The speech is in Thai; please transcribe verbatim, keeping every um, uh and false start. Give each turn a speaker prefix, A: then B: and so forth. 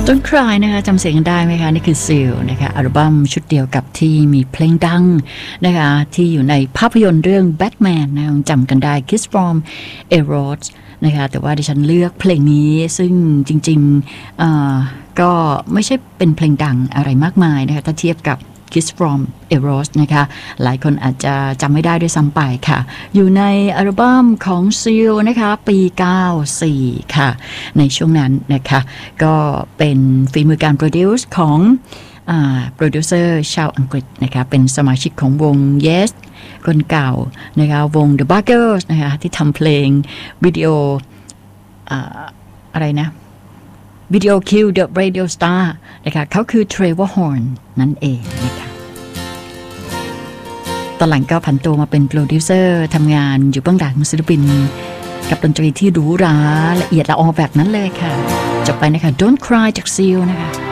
A: Don't Cry นะคะจำเสียงกันได้ไหมคะนี่คือ Seal นะคะอัลบั้มชุดเดียวกับที่มีเพลงดังนะคะที่อยู่ในภาพยนตร์เรื่อง Batman นะจำกันได้ Kiss from a Rose นะคะแต่ว่าดิฉันเลือกเพลงนี้ซึ่งจริงๆก็ไม่ใช่เป็นเพลงดังอะไรมากมายนะคะถ้าเทียบกับKiss from a Rose นะคะหลายคนอาจจะจำไม่ได้ด้วยซ้ำไปค่ะอยู่ในอัลบั้มของ Seal นะคะปีเก้าสิบสี่ค่ะในช่วงนั้นนะคะก็เป็นฝีมือการโปรดิวซ์ของโปรดิวเซอร์ชาวอังกฤษนะคะเป็นสมาชิกของวง Yes คนเก่านะคะวง The Buggles นะคะที่ทำเพลงวิดีโอ อ, อะไรนะวิดีโอ Kill the Radio Star นะคะเขาคือ Trevor Horn นั่นเองนะคะตอนหลังก็ผันตัวมาเป็นโปรดิวเซอร์ทำงานอยู่เบื้องหลังศิลปินกับดนตรีที่หรูหราละเอียดละออแบบนั้นเลยค่ะจบไปนะคะ Don't Cry จาก Seal นะคะ